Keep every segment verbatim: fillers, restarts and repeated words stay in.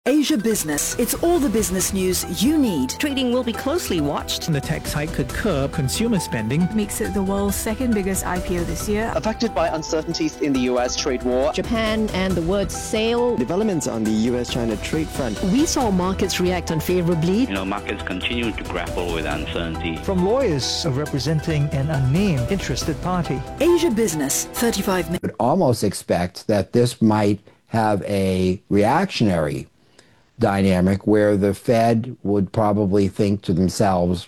Asia Business. It's all the business news you need. Trading will be closely watched. The tax hike could curb consumer spending. Makes it the world's second biggest I P O this year. Affected by uncertainties in the U S trade war. Japan and the word sale. Developments on the U S China trade front. We saw markets react unfavorably. You know, markets continue to grapple with uncertainty. From lawyers representing an unnamed interested party. Asia Business, thirty-five minutes. I would almost expect that this might have a reactionary dynamic where the Fed would probably think to themselves,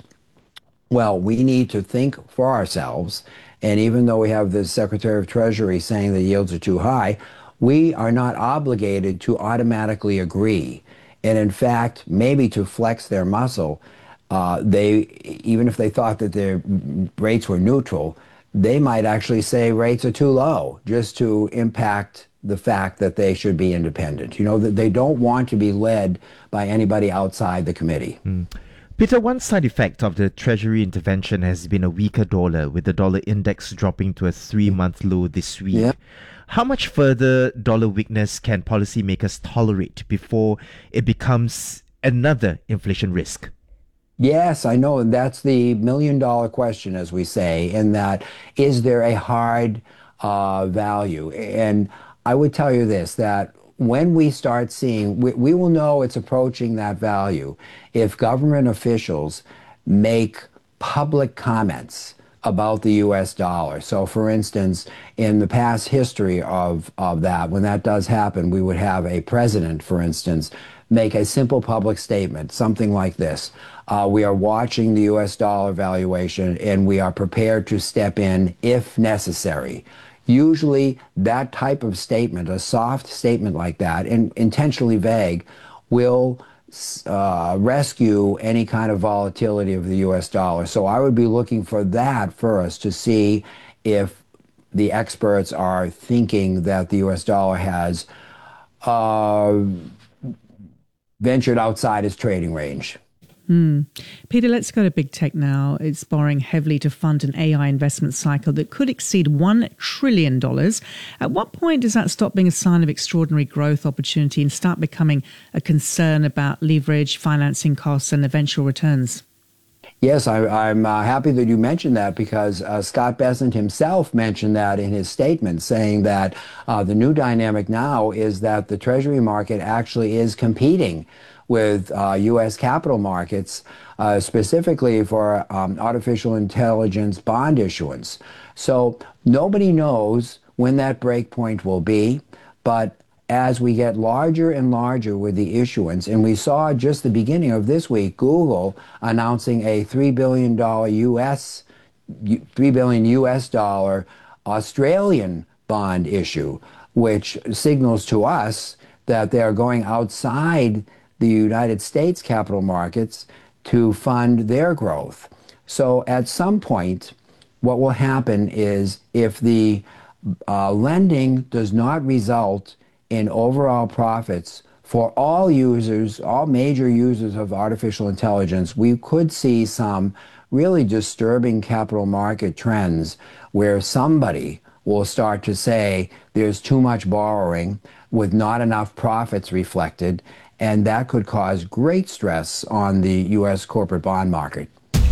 well, we need to think for ourselves, and even though we have the Secretary of Treasury saying the yields are too high, we are not obligated to automatically agree. And in fact, maybe to flex their muscle, uh, they, even if they thought that their rates were neutral, they might actually say rates are too low just to impact the fact that they should be independent. You know, that they don't want to be led by anybody outside the committee. Mm. Peter, one side effect of the Treasury intervention has been a weaker dollar, with the dollar index dropping to a three-month low this week. Yeah. How much further dollar weakness can policymakers tolerate before it becomes another inflation risk? Yes, I know. And that's the million-dollar question, as we say, in that, is there a hard uh, value? And I would tell you this, that when we start seeing, we, we will know it's approaching that value if government officials make public comments about the U S dollar. So for instance, in the past history of, of that, when that does happen, we would have a president, for instance, make a simple public statement, something like this. Uh, we are watching the U S dollar valuation and we are prepared to step in if necessary. Usually that type of statement, a soft statement like that, and intentionally vague, will uh, rescue any kind of volatility of the U S dollar. So I would be looking for that first to see if the experts are thinking that the U S dollar has uh, ventured outside its trading range. Hmm. Peter, let's go to big tech now. It's borrowing heavily to fund an A I investment cycle that could exceed one trillion dollars. At what point does that stop being a sign of extraordinary growth opportunity and start becoming a concern about leverage, financing costs, and eventual returns? Yes, I, I'm uh, happy that you mentioned that, because uh, Scott Bessent himself mentioned that in his statement, saying that uh, the new dynamic now is that the Treasury market actually is competing with uh, U S capital markets, uh, specifically for um, artificial intelligence bond issuance. So nobody knows when that break point will be, but as we get larger and larger with the issuance, and we saw just the beginning of this week, Google announcing a three billion dollars U S, three billion U S dollar Australian bond issue, which signals to us that they're going outside the United States capital markets to fund their growth. So at some point, what will happen is if the uh, lending does not result in overall profits for all users, all major users of artificial intelligence, we could see some really disturbing capital market trends where somebody will start to say there's too much borrowing with not enough profits reflected, and that could cause great stress on the U S corporate bond market.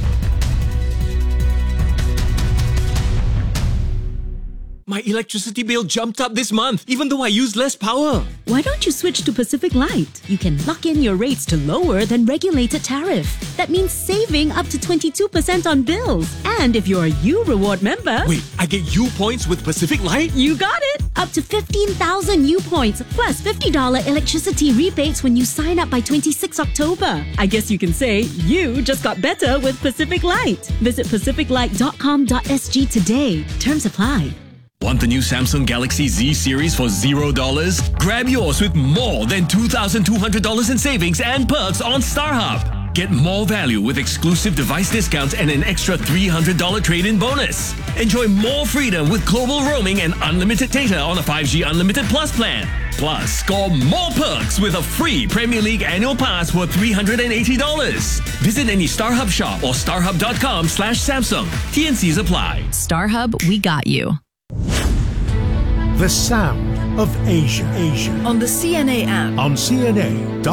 My electricity bill jumped up this month, even though I use less power. Why don't you switch to Pacific Light? You can lock in your rates to lower than regulated tariff. That means saving up to twenty-two percent on bills. And if you're a U Reward member... Wait, I get U points with Pacific Light? You got it! Up to fifteen thousand U points, plus fifty dollars electricity rebates when you sign up by twenty-sixth October. I guess you can say you just got better with Pacific Light. Visit pacific light dot com dot s g today. Terms apply. Want the new Samsung Galaxy Z series for zero dollars? Grab yours with more than two thousand two hundred dollars in savings and perks on StarHub. Get more value with exclusive device discounts and an extra three hundred dollars trade-in bonus. Enjoy more freedom with global roaming and unlimited data on a five G Unlimited Plus plan. Plus, score more perks with a free Premier League annual pass worth three hundred eighty dollars. Visit any StarHub shop or starhub dot com slash Samsung. T and Cs apply. StarHub, we got you. The sound of Asia. Asia. On the C N A app. On C N A.